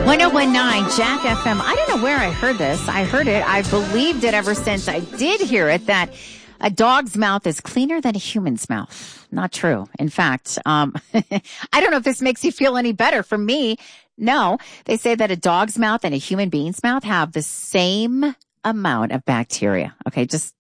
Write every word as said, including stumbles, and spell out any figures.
ten nineteen Jack F M. I don't know where I heard this. I heard it. I've believed it ever since I did hear it, that a dog's mouth is cleaner than a human's mouth. Not true. In fact, um, I don't know if this makes you feel any better. For me, no. They say that a dog's mouth and a human being's mouth have the same amount of bacteria. Okay, just